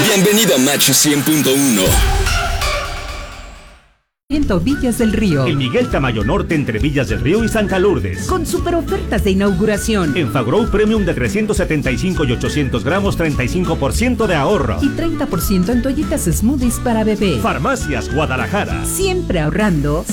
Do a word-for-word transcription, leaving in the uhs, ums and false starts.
Bienvenido a Match cien punto uno. Villas del Río. En Miguel Tamayo Norte, entre Villas del Río y Santa Lourdes. Con super ofertas de inauguración. En Fagrow Premium de trescientos setenta y cinco y ochocientos gramos, treinta y cinco por ciento de ahorro. Y treinta por ciento en toallitas smoothies para bebé. Farmacias Guadalajara. Siempre ahorrando,